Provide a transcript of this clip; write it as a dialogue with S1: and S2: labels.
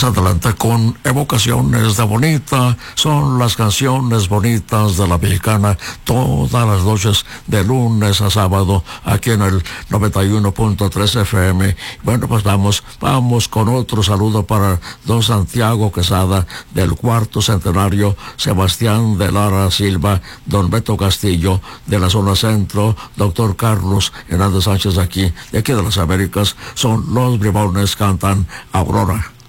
S1: Pues adelante con Evocaciones de Bonita. Son las canciones bonitas de la mexicana todas las noches de lunes a sábado aquí en el 91.3 FM. Bueno, pues vamos con otro saludo para don Santiago Quesada del cuarto centenario, Sebastián de Lara Silva, don Beto Castillo de la zona centro, doctor Carlos Hernández Sánchez de aquí de las Américas. Son los Bribones, cantan Aurora.